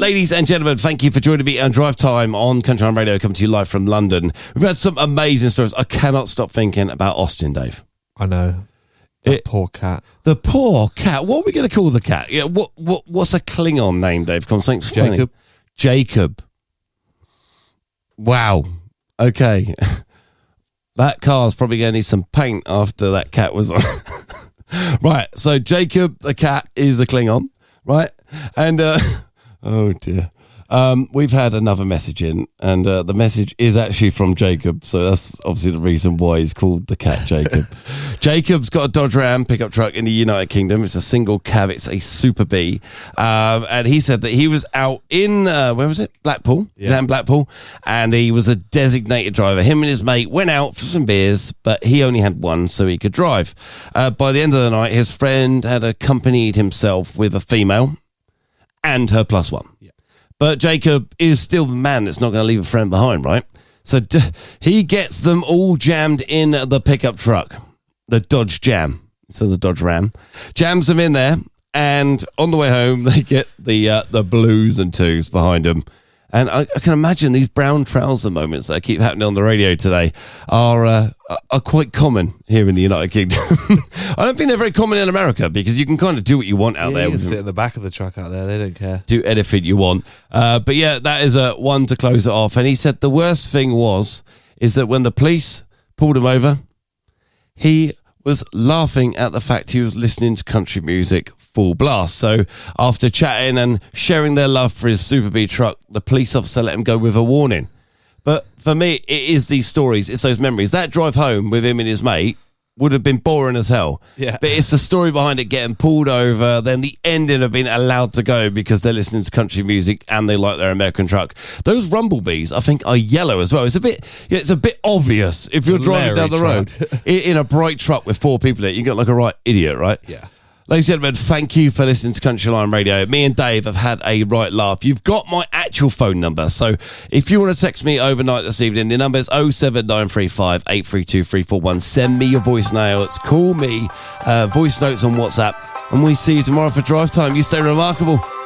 Ladies and gentlemen, thank you for joining me on Drive Time on Country Line Radio, coming to you live from London. We've had some amazing stories. I cannot stop thinking about Austin, Dave. I know. The poor cat. The poor cat. What are we going to call the cat? Yeah, what's a Klingon name, Dave? Come on, something funny. Jacob. Jacob. Wow. Okay. That car's probably going to need some paint after that cat was on. Right, so Jacob, the cat, is a Klingon, right? And, oh dear. We've had another message in, and the message is actually from Jacob, so that's obviously the reason why he's called the cat Jacob. Jacob's got a Dodge Ram pickup truck in the United Kingdom. It's a single cab. It's a Super B. And he said that he was out in, where was it? Blackpool. Yeah. In Blackpool. And he was a designated driver. Him and his mate went out for some beers, but he only had one, so he could drive. By the end of the night, his friend had accompanied himself with a female and her plus one. Yeah. But Jacob is still the man that's not going to leave a friend behind, right? So he gets them all jammed in the pickup truck. The Dodge Jam, so the Dodge Ram, jams them in there, and on the way home they get the blues and twos behind them. And I can imagine these brown trouser moments that keep happening on the radio today are quite common here in the United Kingdom. I don't think they're very common in America because you can kind of do what you want out there. You can sit in the back of the truck out there; they don't care. Do anything you want. But yeah, that is one to close it off. And he said the worst thing is that when the police pulled him over, he was laughing at the fact he was listening to country music full blast. So after chatting and sharing their love for his Super B truck, the police officer let him go with a warning. But for me, it is these stories, it's those memories. That drive home with him and his mate would have been boring as hell. Yeah. But it's the story behind it getting pulled over, then the ending of being allowed to go because they're listening to country music and they like their American truck. Those Rumblebees, I think, are yellow as well. It's a bit obvious if you're driving down the road in a bright truck with four people in it. You get like a right idiot, right? Yeah. Ladies and gentlemen, thank you for listening to Country Line Radio. Me and Dave have had a right laugh. You've got my actual phone number. So if you want to text me overnight this evening, the number is 07935 832 341. Send me your voice notes. Call me. Voice notes on WhatsApp. And we see you tomorrow for Drive Time. You stay remarkable.